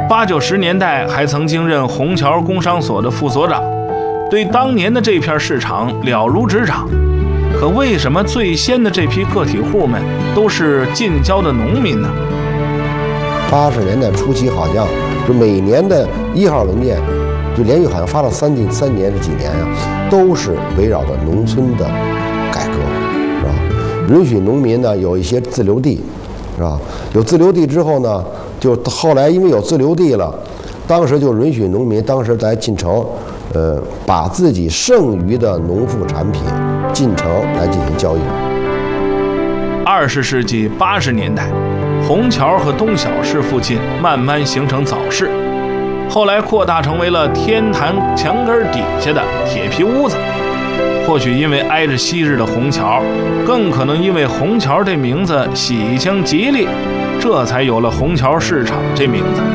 80、90年代还曾经任虹桥工商所的副所长，对当年的这片市场了如指掌。可为什么最先的这批个体户们都是近郊的农民呢 ？80年代初期好像就每年的1号文件，就连续好像发了3年是几年呀，都是围绕着农村的改革，是吧？允许农民呢有一些自留地，是吧？有自留地之后呢，就后来因为有自留地了，当时就允许农民当时在进城，把自己剩余的农副产品进城来进行交易。 20世纪80年代，虹桥和东小市附近慢慢形成早市，后来扩大成为了天坛墙根底下的铁皮屋子。或许因为挨着昔日的虹桥，更可能因为虹桥这名字喜庆吉利，这才有了虹桥市场这名字。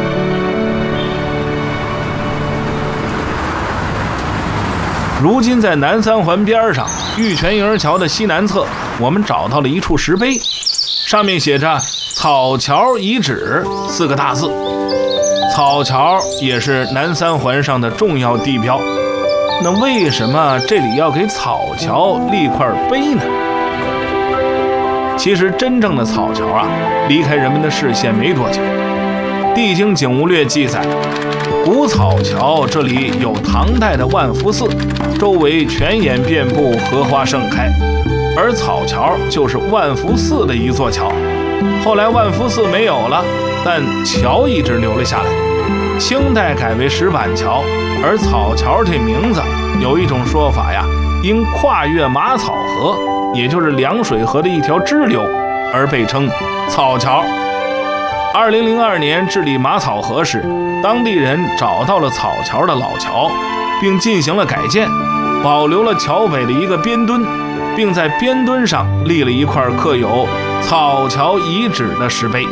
如今在南三环边上玉泉营桥的西南侧，我们找到了一处石碑，上面写着草桥遗址4个大字。草桥也是南三环上的重要地标，那为什么这里要给草桥立块碑呢？其实真正的草桥啊，离开人们的视线没多久。《地经景物略》记载，古草桥这里有唐代的万福寺，周围泉眼遍布，荷花盛开，而草桥就是万福寺的一座桥。后来万福寺没有了，但桥一直留了下来。清代改为石板桥，而草桥这名字有一种说法呀，因跨越马草河，也就是凉水河的一条支流，而被称草桥。2002年治理马草河时，当地人找到了草桥的老桥，并进行了改建，保留了桥北的一个边墩，并在边墩上立了一块刻有草桥遗址的石碑。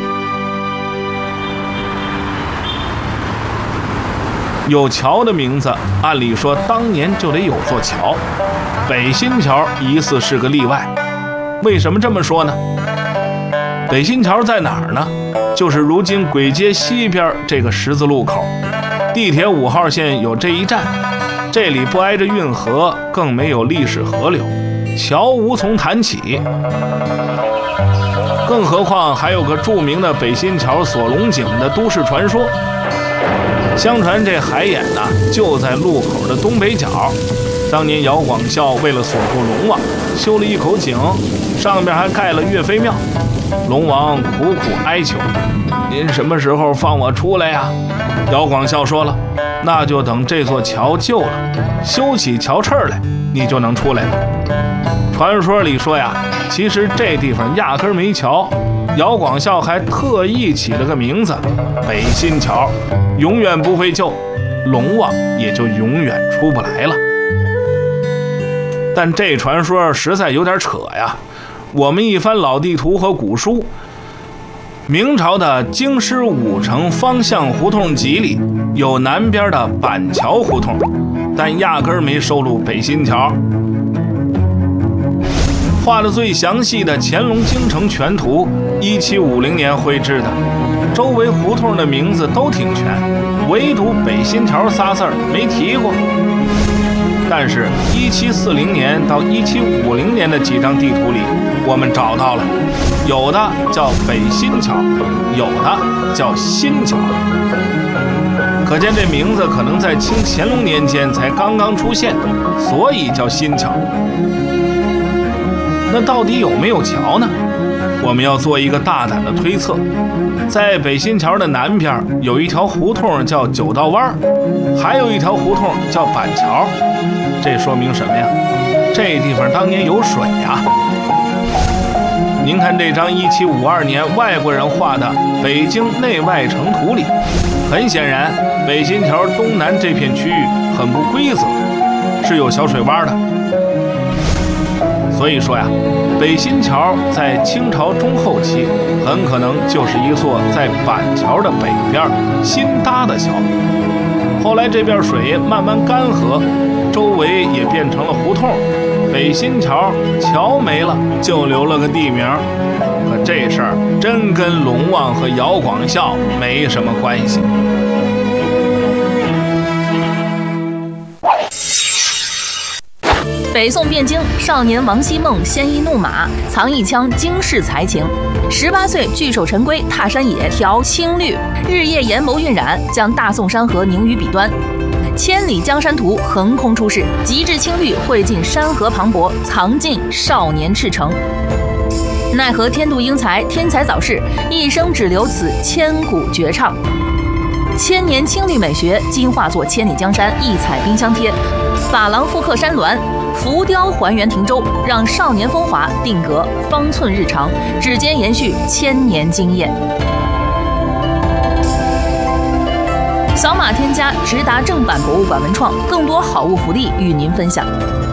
有桥的名字，按理说当年就得有座桥，北新桥疑似是个例外。为什么这么说呢？北新桥在哪儿呢？就是如今簋街西边这个十字路口，地铁5号线有这一站。这里不挨着运河，更没有历史河流，桥无从谈起。更何况还有个著名的北新桥锁龙井的都市传说。相传这海眼呢，就在路口的东北角。当年姚广孝为了锁住龙王，修了一口井，上面还盖了岳飞庙。龙王苦苦哀求：“您什么时候放我出来呀？”姚广孝说了：“那就等这座桥旧了，修起桥翅来，你就能出来了。”传说里说呀，其实这地方压根没桥，姚广孝还特意起了个名字北新桥，永远不会旧，龙王也就永远出不来了。但这传说实在有点扯呀。我们一翻老地图和古书，明朝的京师5城方向胡同集里有南边的板桥胡同，但压根没收录北新桥。画的最详细的乾隆京城全图，1750年绘制的，周围胡同的名字都挺全，唯独北新桥仨字儿没提过。但是1740年到1750年的几张地图里，我们找到了，有的叫北新桥，有的叫新桥。可见这名字可能在清乾隆年间才刚刚出现，所以叫新桥。那到底有没有桥呢？我们要做一个大胆的推测，在北新桥的南边有一条胡同叫九道湾，还有一条胡同叫板桥。这说明什么呀？这地方当年有水呀。您看这张1752年外国人画的北京内外城图里，很显然北新桥东南这片区域很不规则，是有小水洼的。所以说呀，北新桥在清朝中后期很可能就是一座在板桥的北边新搭的桥。后来这边水慢慢干涸，周围也变成了胡同，北新桥桥没了，就留了个地名。可这事儿真跟龙王和姚广孝没什么关系。 北宋汴京，少年王希孟鲜衣怒马，藏一腔惊世才情。18岁聚首陈规，踏山野，调青绿，日夜研谋晕染，将大宋山河凝于笔端。千里江山图横空出世，极致青绿绘尽山河磅礴，藏尽少年赤诚。奈何天妒英才，天才早逝，一生只留此千古绝唱。千年青绿美学，今化作千里江山，异彩冰箱贴。珐琅复刻山峦，浮雕还原亭州，让少年风华定格方寸日常，指尖延续千年经验。扫码添加直达正版博物馆文创，更多好物福利与您分享。